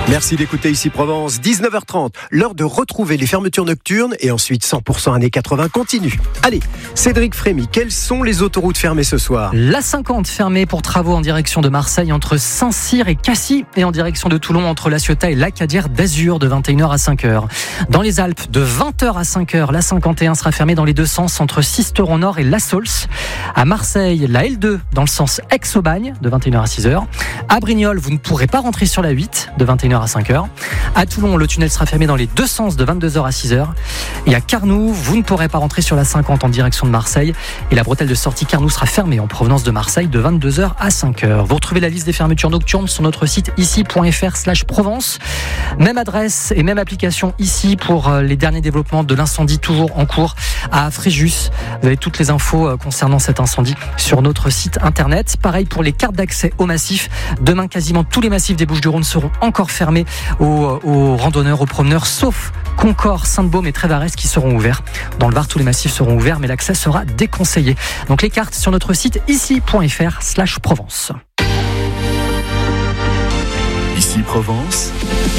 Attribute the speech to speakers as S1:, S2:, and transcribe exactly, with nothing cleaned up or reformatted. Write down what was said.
S1: Merci d'écouter Ici Provence, dix-neuf heures trente. L'heure de retrouver les fermetures nocturnes et ensuite cent pour cent années quatre-vingts continue. Allez, Cédric Frémy, quelles sont les autoroutes fermées ce soir ?
S2: La cinquante fermée pour travaux en direction de Marseille entre Saint-Cyr et Cassis et en direction de Toulon entre La Ciotat et l'Acadière d'Azur de vingt et une heures à cinq heures. Dans les Alpes, de vingt heures à cinq heures, la cinquante et un sera fermée dans les deux sens entre Sisteron Nord et La Saulce. À Marseille, la L deux dans le sens Aix-Aubagne de vingt et une heures à six heures. À Brignoles, vous ne pourrez pas rentrer sur la huit de vingt et une heures à cinq heures. À Toulon, le tunnel sera fermé dans les deux sens de vingt-deux heures à six heures. Et à Carnoux, vous ne pourrez pas rentrer sur la cinquante en direction de Marseille. Et la bretelle de sortie Carnoux sera fermée en provenance de Marseille de vingt-deux heures à cinq heures. Vous retrouvez la liste des fermetures nocturnes sur notre site ici.fr slash Provence. Même adresse et même application ici pour les derniers développements de l'incendie toujours en cours à Fréjus. Vous avez toutes les infos concernant cet incendie sur notre site internet. Pareil pour les cartes d'accès au massif. Demain, quasiment tous les massifs des Bouches-du-Rhône seront encore fermés aux, aux randonneurs, aux promeneurs, sauf Concors, Sainte-Baume et Trévarès qui seront ouverts. Dans le Var, tous les massifs seront ouverts, mais l'accès sera déconseillé. Donc les cartes sur notre site ici.fr slash Provence.
S3: Ici Provence.